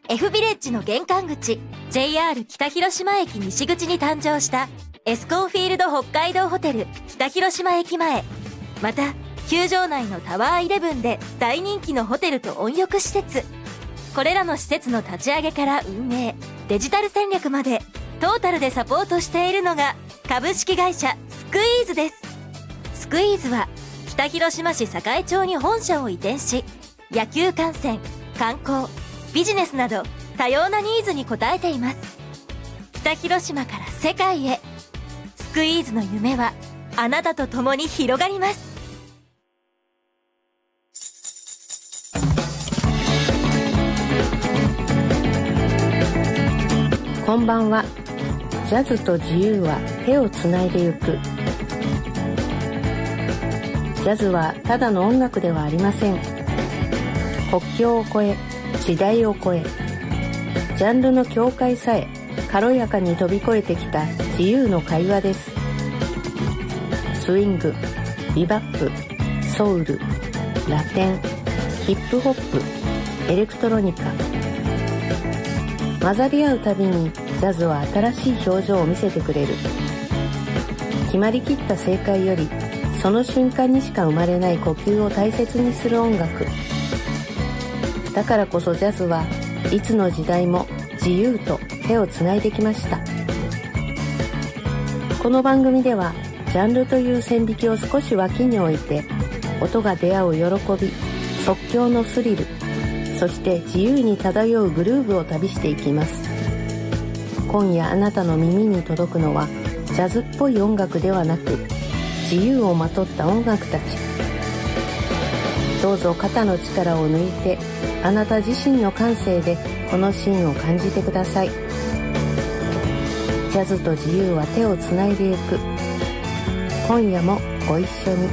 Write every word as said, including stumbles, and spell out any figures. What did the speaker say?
F ビレッジの玄関口 ジェイアール 北広島駅西口に誕生したエスコンフィールド北海道ホテル北広島駅前、また球場内のタワーイレブンで大人気のホテルと温浴施設、これらの施設の立ち上げから運営、デジタル戦略までトータルでサポートしているのが株式会社スクイーズです。スクイーズは北広島市栄町に本社を移転し、野球観戦、観光、ビジネスなど多様なニーズに応えています。北広島から世界へ、スクイーズの夢はあなたと共に広がります。 こんばんは。ジャズと自由は手をつないでゆく。ジャズはただの音楽ではありません。国境を越え、時代を超え、ジャンルの境界さえ軽やかに飛び越えてきた自由の会話です。スイング、ビバップ、ソウル、ラテン、ヒップホップ、エレクトロニカ、混ざり合うたびにジャズは新しい表情を見せてくれる。決まりきった正解よりその瞬間にしか生まれない呼吸を大切にする音楽だからこそ、ジャズはいつの時代も自由と手をつないできました。この番組ではジャンルという線引きを少し脇に置いて、音が出会う喜び、即興のスリル、そして自由に漂うグルーヴを旅していきます。今夜あなたの耳に届くのはジャズっぽい音楽ではなく、自由をまとった音楽たち。どうぞ肩の力を抜いて、あなた自身の感性でこのシーンを感じてください。ジャズと自由は手をつないでいく。今夜もご一緒に。